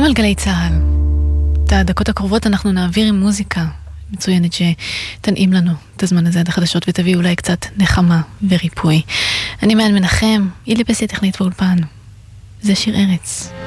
אתם על גלי צהל. את הדקות הקרובות אנחנו נעביר עם מוזיקה מצוינת שתנעים לנו את הזמן הזה עד החדשות ותביא אולי קצת נחמה וריפוי. אני מען מנחם, אילי פסי טכנית באולפן. זה שיר ארץ.